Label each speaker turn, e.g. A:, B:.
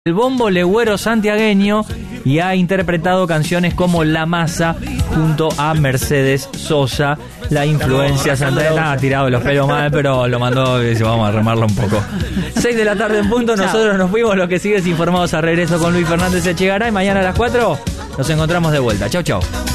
A: el bombo legüero santiagueño y ha interpretado canciones como La Masa junto a Mercedes Sosa, la influencia santiagueña. Ha tirado los pelos mal, pero lo mandó y dice, vamos a remarlo un poco. 6 de la tarde en punto, nosotros nos fuimos. Los que sigues informados a regreso con Luis Fernández Echegaray. Mañana a las 4 nos encontramos de vuelta. Chau, chau.